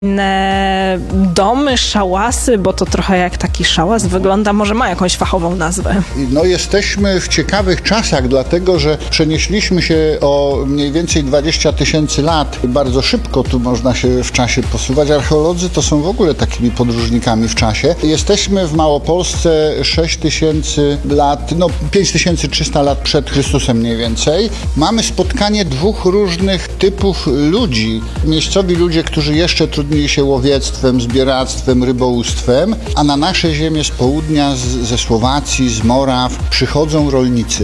Inne domy, szałasy, bo to trochę jak taki szałas wygląda, może ma jakąś fachową nazwę. No jesteśmy w ciekawych czasach, dlatego że przenieśliśmy się o mniej więcej 20 000 lat. Bardzo szybko tu można się w czasie posuwać. Archeolodzy to są w ogóle takimi podróżnikami w czasie. Jesteśmy w Małopolsce 6000 lat, 5300 lat przed Chrystusem mniej więcej. Mamy spotkanie dwóch różnych typów ludzi. Miejscowi ludzie, którzy jeszcze trudnili się łowiectwem, zbieractwem, rybołówstwem, a na nasze ziemię z południa, ze Słowacji, z Moraw przychodzą rolnicy.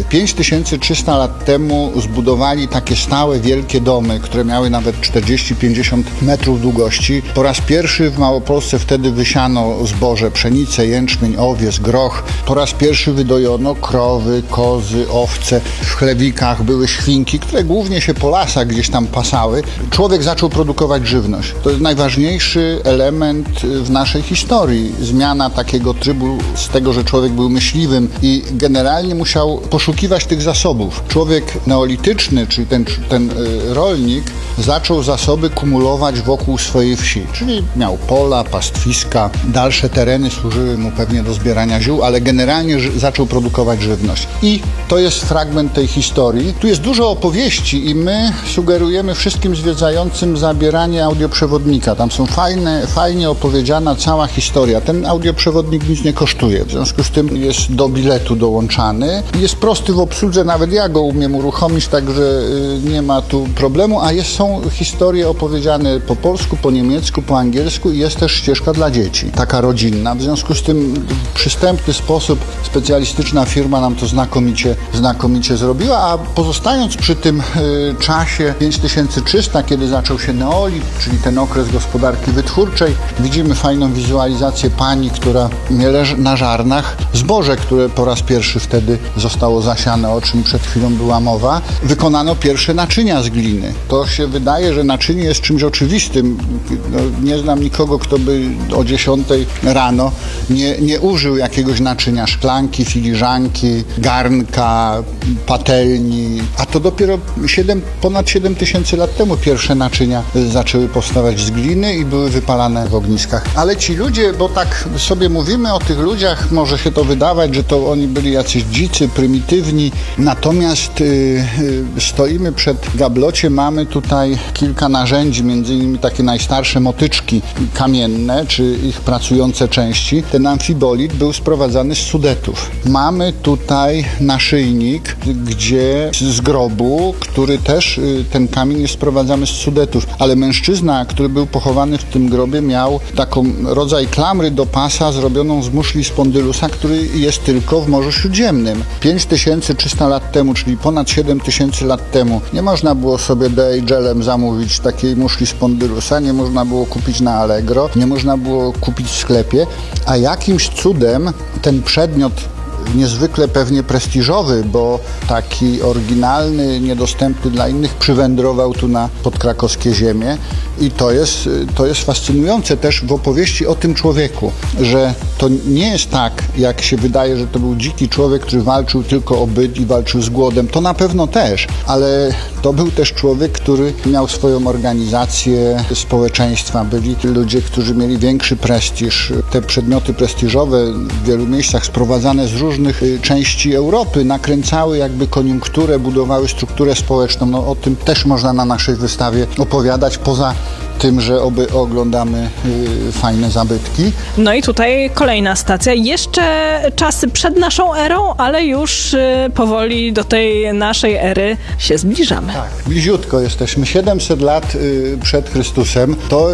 5300 lat temu zbudowali takie stałe, wielkie domy, które miały nawet 40-50 metrów długości. Po raz pierwszy w Małopolsce wtedy wysiano zboże, pszenicę, jęczmień, owies, groch. Po raz pierwszy wydojono krowy, kozy, owce. W chlewikach były świnki, które głównie się po lasach gdzieś tam pasały. Człowiek zaczął produkować żywność. To jest najważniejszy element w naszej historii. Zmiana takiego trybu z tego, że człowiek był myśliwym i generalnie musiał poszukiwać tych zasobów. Człowiek neolityczny, czyli ten rolnik, zaczął zasoby kumulować wokół swojej wsi. Czyli miał pola, pastwiska, dalsze tereny służyły mu pewnie do zbierania ziół, ale generalnie zaczął produkować żywność. I to jest fragment tej historii. Tu jest dużo opowieści i my sugerujemy wszystkim zwiedzającym zabieranie audioprzewodnika. Tam są fajnie opowiedziana cała historia. Ten audioprzewodnik nic nie kosztuje, w związku z tym jest do biletu dołączany. Jest prosty w obsłudze, nawet ja go umiem uruchomić, także nie ma tu problemu, a są historie opowiedziane po polsku, po niemiecku, po angielsku i jest też ścieżka dla dzieci, taka rodzinna. W związku z tym w przystępny sposób specjalistyczna firma nam to znakomicie zrobiła, a pozostając przy tym czasie 5300, kiedy zaczął się neolit, czyli ten okres gospodarki wytwórczej, widzimy fajną wizualizację pani, która miele na żarnach zboże, które po raz pierwszy wtedy zostało zasiane, o czym przed chwilą była mowa. Wykonano pierwsze naczynia z gliny. To się wydaje, że naczynie jest czymś oczywistym. Nie znam nikogo, kto by o 10 rano nie użył jakiegoś naczynia, szklanki, filiżanki, garnka, patelni, a to dopiero ponad 7000 lat temu pierwsze naczynia zaczęły powstawać z gliny i były wypalane w ogniskach. Ale ci ludzie, bo tak sobie mówimy o tych ludziach, może się to wydawać, że to oni byli jacyś dzicy, prymitywni, natomiast stoimy przed gablociem, mamy tutaj kilka narzędzi, między innymi takie najstarsze motyczki kamienne, czy ich pracujące części. Ten amfibolit był sprowadzany z Sudetów. Mamy tutaj naszyjnik, gdzie z grobu, który też ten kamień jest sprowadzany z Sudetów, ale mężczyzna, który był pochowany w tym grobie, miał taką rodzaj klamry do pasa zrobioną z muszli spondylusa, który jest tylko w Morzu Śródziemnym. 5300 lat temu, czyli ponad 7000 lat temu, nie można było sobie DHL-em zamówić takiej muszli spondylusa, nie można było kupić na Allegro, nie można było kupić w sklepie, a jakimś cudem ten przedmiot niezwykle pewnie prestiżowy, bo taki oryginalny, niedostępny dla innych, przywędrował tu na podkrakowskie ziemie i to jest fascynujące też w opowieści o tym człowieku, że to nie jest tak, jak się wydaje, że to był dziki człowiek, który walczył tylko o byt i walczył z głodem. To na pewno też, ale to był też człowiek, który miał swoją organizację społeczeństwa. Byli ludzie, którzy mieli większy prestiż. Te przedmioty prestiżowe w wielu miejscach sprowadzane z różnych części Europy nakręcały jakby koniunkturę, budowały strukturę społeczną. O tym też można na naszej wystawie opowiadać, poza tym, że oglądamy fajne zabytki. No i tutaj kolejna stacja. Jeszcze czasy przed naszą erą, ale już powoli do tej naszej ery się zbliżamy. Tak, bliziutko jesteśmy. 700 lat przed Chrystusem. To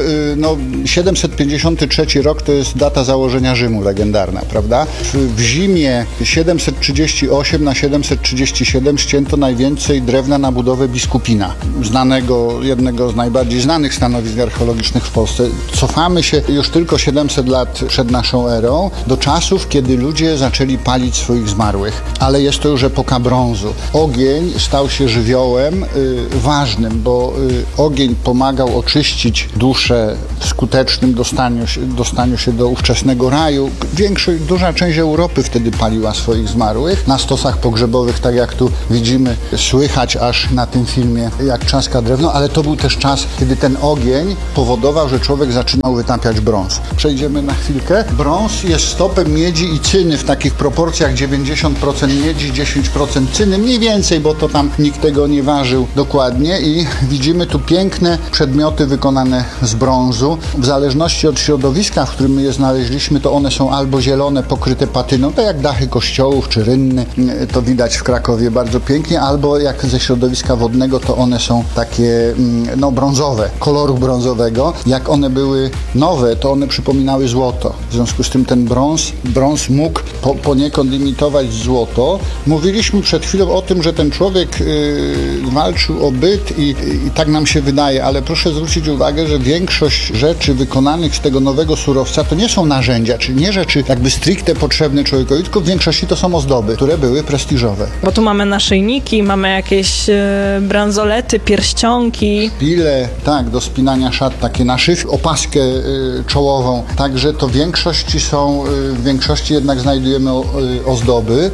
753 rok to jest data założenia Rzymu legendarna, prawda? W zimie 738 na 737 ścięto najwięcej drewna na budowę biskupina, jednego z najbardziej znanych stanowisk archeologicznych w Polsce. Cofamy się już tylko 700 lat przed naszą erą do czasów, kiedy ludzie zaczęli palić swoich zmarłych. Ale jest to już epoka brązu. Ogień stał się żywiołem ważnym, bo ogień pomagał oczyścić duszę w skutecznym dostaniu się do ówczesnego raju. Duża część Europy wtedy paliła swoich zmarłych. Na stosach pogrzebowych, tak jak tu widzimy, słychać aż na tym filmie, jak trzaska drewno, ale to był też czas, kiedy ten ogień cień powodował, że człowiek zaczynał wytapiać brąz. Przejdziemy na chwilkę. Brąz jest stopem miedzi i cyny w takich proporcjach 90% miedzi, 10% cyny, mniej więcej, bo to tam nikt tego nie ważył dokładnie i widzimy tu piękne przedmioty wykonane z brązu. W zależności od środowiska, w którym my je znaleźliśmy, to one są albo zielone, pokryte patyną, tak jak dachy kościołów czy rynny, to widać w Krakowie bardzo pięknie, albo jak ze środowiska wodnego, to one są takie brązowe, koloru brązowego. Jak one były nowe, to one przypominały złoto. W związku z tym ten brąz mógł poniekąd imitować złoto. Mówiliśmy przed chwilą o tym, że ten człowiek walczył o byt i tak nam się wydaje, ale proszę zwrócić uwagę, że większość rzeczy wykonanych z tego nowego surowca to nie są narzędzia, czyli nie rzeczy jakby stricte potrzebne człowiekowi, tylko w większości to są ozdoby, które były prestiżowe. Bo tu mamy naszyjniki, mamy jakieś bransolety, pierścionki. Szpile, tak, do spinania szat, takie naszywki, opaskę czołową. Także to w większości jednak znajdujemy ozdoby.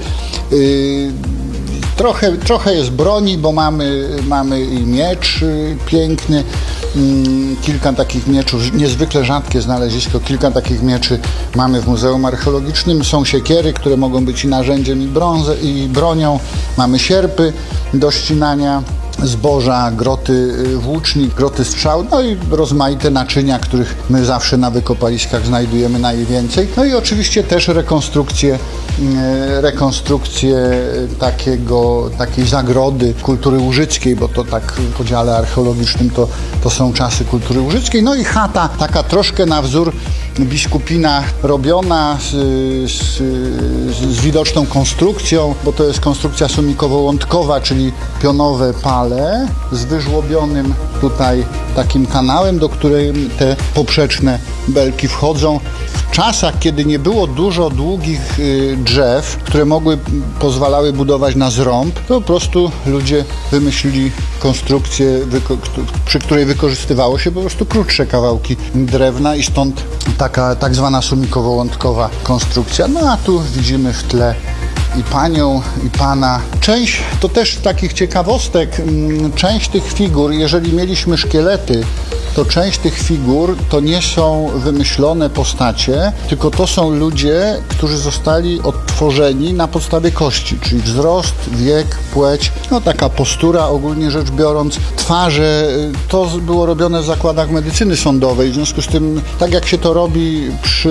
Trochę jest broni, bo mamy i miecz piękny, kilka takich mieczów, niezwykle rzadkie znalezisko, kilka takich mieczy mamy w Muzeum Archeologicznym. Są siekiery, które mogą być i narzędziem, i bronią. Mamy sierpy do ścinania zboża, groty włóczni, groty strzał, no i rozmaite naczynia, których my zawsze na wykopaliskach znajdujemy najwięcej. No i oczywiście też rekonstrukcje takiej zagrody kultury łużyckiej, bo to tak w podziale archeologicznym to są czasy kultury łużyckiej. No i chata, taka troszkę na wzór biskupina, robiona z widoczną konstrukcją, bo to jest konstrukcja sumikowo-łątkowa, czyli pionowe pale z wyżłobionym tutaj takim kanałem, do której te poprzeczne belki wchodzą. W czasach, kiedy nie było dużo długich drzew, które pozwalały budować na zrąb, to po prostu ludzie wymyślili konstrukcję, przy której wykorzystywało się po prostu krótsze kawałki drewna i stąd taka tak zwana sumikowo-łątkowa konstrukcja. No a tu widzimy w tle i panią, i pana. Część, to też takich ciekawostek, część tych figur, jeżeli mieliśmy szkielety, to część tych figur to nie są wymyślone postacie, tylko to są ludzie, którzy zostali odtworzeni na podstawie kości, czyli wzrost, wiek, płeć, no taka postura ogólnie rzecz biorąc, twarze. To było robione w zakładach medycyny sądowej, w związku z tym, tak jak się to robi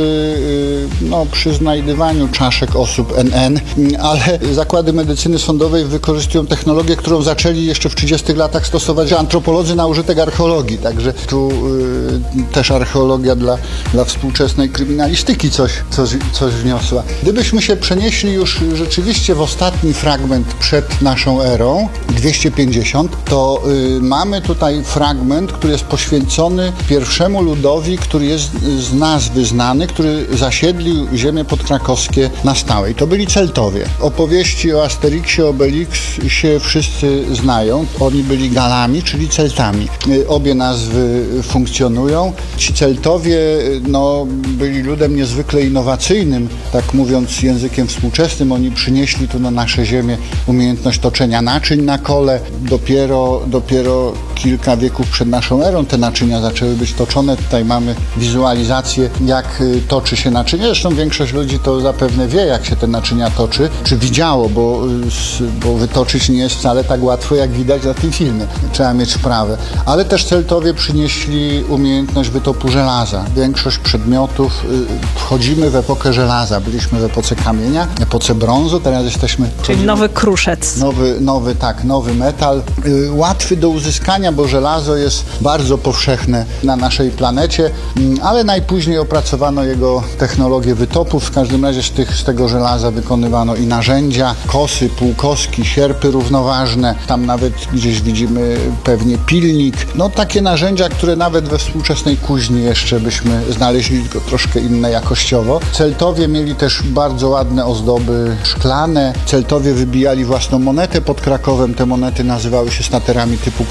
przy znajdywaniu czaszek osób NN, ale zakłady medycyny sądowej wykorzystują technologię, którą zaczęli jeszcze w 30 latach stosować antropolodzy na użytek archeologii, także tu też archeologia dla współczesnej kryminalistyki coś wniosła. Gdybyśmy się przenieśli już rzeczywiście w ostatni fragment przed naszą erą, 250, to mamy tutaj fragment, który jest poświęcony pierwszemu ludowi, który jest z nazwy znany, który zasiedlił ziemię podkrakowskie na stałe. I to byli Celtowie. Opowieści o Asterixie, Obelixie wszyscy znają. Oni byli Galami, czyli Celtami. Obie nazwy funkcjonują. Ci Celtowie byli ludem niezwykle innowacyjnym, tak mówiąc językiem współczesnym. Oni przynieśli tu na nasze ziemię umiejętność toczenia naczyń na kole. Dopiero kilka wieków przed naszą erą te naczynia zaczęły być toczone. Tutaj mamy wizualizację, jak toczy się naczynie. Zresztą większość ludzi to zapewne wie, jak się te naczynia toczy, czy widziało, bo wytoczyć nie jest wcale tak łatwo, jak widać na tym filmie. Trzeba mieć wprawę. Ale też Celtowie przynieśli umiejętność wytopu żelaza. Większość przedmiotów, wchodzimy w epokę żelaza. Byliśmy w epoce kamienia, epoce brązu, teraz jesteśmy... Czyli nowy kruszec. Nowy metal. Łatwy do uzyskania, bo żelazo jest bardzo powszechne na naszej planecie, ale najpóźniej opracowano jego technologię wytopu. W każdym razie z tego żelaza wykonywano i narzędzia, kosy, półkoski, sierpy równoważne. Tam nawet gdzieś widzimy pewnie pilnik. Takie narzędzia, które nawet we współczesnej kuźni jeszcze byśmy znaleźli, tylko troszkę inne jakościowo. Celtowie mieli też bardzo ładne ozdoby szklane. Celtowie wybijali własną monetę pod Krakowem. Te monety nazywały się staterami typu Kraków.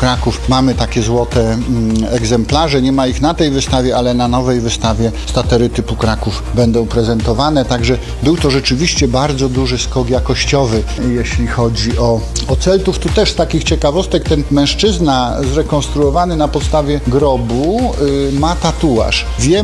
mamy takie złote egzemplarze. Nie ma ich na tej wystawie, ale na nowej wystawie statery typu Kraków będą prezentowane. Także był to rzeczywiście bardzo duży skok jakościowy, jeśli chodzi o celtów. Tu też z takich ciekawostek ten mężczyzna zrekonstruowany na podstawie grobu ma tatuaż. Wiem,